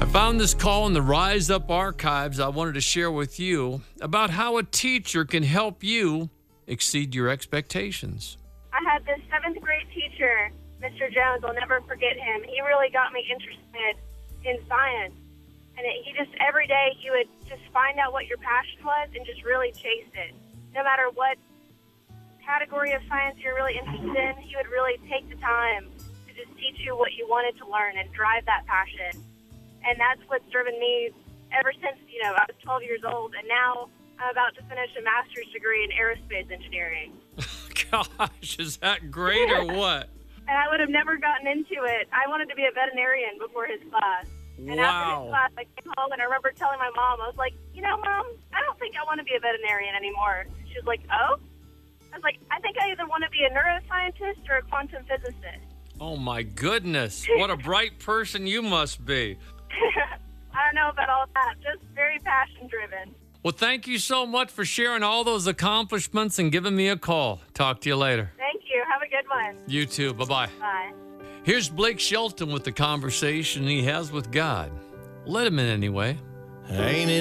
I found this call in the Rise Up archives I wanted to share with you about how a teacher can help you exceed your expectations. I had this 7th grade teacher, Mr. Jones. I'll never forget him. He really got me interested in science. And he just, every day, he would just find out what your passion was and just really chase it. No matter what category of science you're really interested in, he would really take the time to just teach you what you wanted to learn and drive that passion. And that's what's driven me ever since, I was 12 years old. And now I'm about to finish a master's degree in aerospace engineering. Gosh, is that great or what? And I would have never gotten into it. I wanted to be a veterinarian before his class. And after his class, I came home and I remember telling my mom, I was like, Mom, I don't think I want to be a veterinarian anymore. She was like, oh? I was like, I think I either want to be a neuroscientist or a quantum physicist. Oh, my goodness. What a bright person you must be. I don't know about all that. Just very passion-driven. Well, thank you so much for sharing all those accomplishments and giving me a call. Talk to you later. Thank you. Have a good one. You too. Bye-bye. Bye. Here's Blake Shelton with the conversation he has with God. Let him in anyway. Ain't it